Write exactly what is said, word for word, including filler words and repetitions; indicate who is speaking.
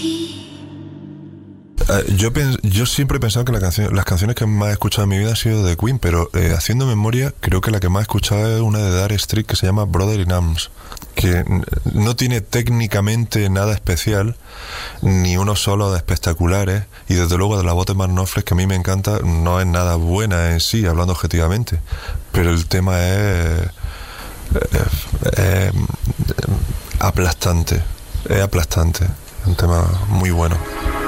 Speaker 1: Uh, yo, pens- yo siempre he pensado que la canción, las canciones que más he escuchado en mi vida han sido de Queen, pero eh, haciendo memoria, creo que la que más he escuchado es una de Dire Straits que se llama Brother in Arms, que n- no tiene técnicamente nada especial, ni unos solos espectaculares, y desde luego de la voz de Mark Knopfler, que a mí me encanta, no es nada buena en sí, hablando objetivamente, pero el tema es, es, es aplastante, es aplastante, un tema muy bueno.